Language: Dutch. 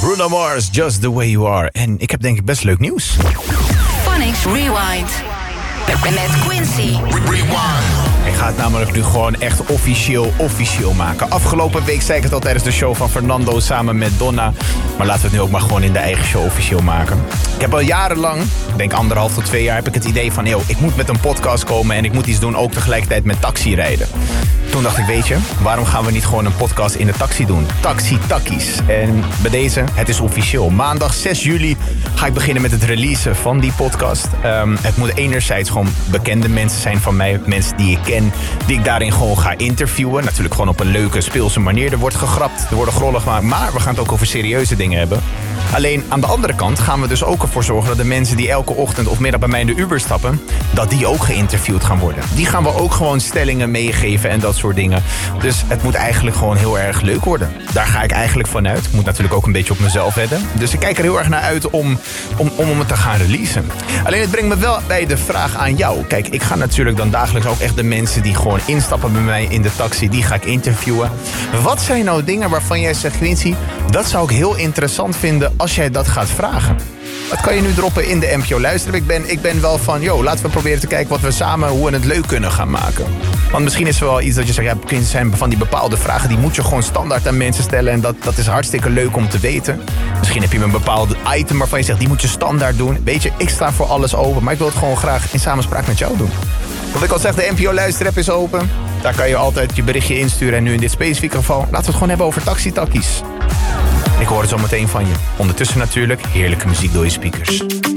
Bruno Mars, Just The Way You Are. En ik heb denk ik best leuk nieuws. Phonics Rewind. Met Quincy. Ik ga het namelijk nu gewoon echt officieel maken. Afgelopen week zei ik het al tijdens de show van Fernando samen met Donna. Maar laten we het nu ook maar gewoon in de eigen show officieel maken. Ik heb al jarenlang, ik denk 1,5 tot 2 jaar, heb ik het idee van... ik moet met een podcast komen en ik moet iets doen ook tegelijkertijd met taxi rijden. Toen dacht ik, weet je, waarom gaan we niet gewoon een podcast in de taxi doen? Taxi Takkies. En bij deze, het is officieel. Maandag 6 juli ga ik beginnen met het releasen van die podcast. Het moet enerzijds gewoon bekende mensen zijn van mij. Mensen die ik ken, die ik daarin gewoon ga interviewen. Natuurlijk gewoon op een leuke, speelse manier. Er wordt gegrapt, er worden grollen gemaakt. Maar we gaan het ook over serieuze dingen hebben. Alleen aan de andere kant gaan we dus ook ervoor zorgen... dat de mensen die elke ochtend of middag bij mij in de Uber stappen... dat die ook geïnterviewd gaan worden. Die gaan we ook gewoon stellingen meegeven en dat soort dingen. Dus het moet eigenlijk gewoon heel erg leuk worden. Daar ga ik eigenlijk vanuit. Ik moet natuurlijk ook een beetje op mezelf wedden. Dus ik kijk er heel erg naar uit om het te gaan releasen. Alleen het brengt me wel bij de vraag aan jou. Kijk, ik ga natuurlijk dan dagelijks ook echt de mensen... die gewoon instappen bij mij in de taxi, die ga ik interviewen. Wat zijn nou dingen waarvan jij zegt, Quincy... dat zou ik heel interessant vinden als jij dat gaat vragen? Dat kan je nu droppen in de NPO Luisteren. Ik ben wel van, laten we proberen te kijken wat we samen... hoe we het leuk kunnen gaan maken. Want misschien is er wel iets dat je zegt... ja, zijn van die bepaalde vragen... die moet je gewoon standaard aan mensen stellen... en dat is hartstikke leuk om te weten. Misschien heb je een bepaald item waarvan je zegt... die moet je standaard doen. Weet je, ik sta voor alles open... maar ik wil het gewoon graag in samenspraak met jou doen. Wat ik al zeg, de NPO Luisterapp is open. Daar kan je altijd je berichtje insturen. En nu in dit specifieke geval... laten we het gewoon hebben over taxi-takkies. Ik hoor het zo meteen van je. Ondertussen natuurlijk heerlijke muziek door je speakers.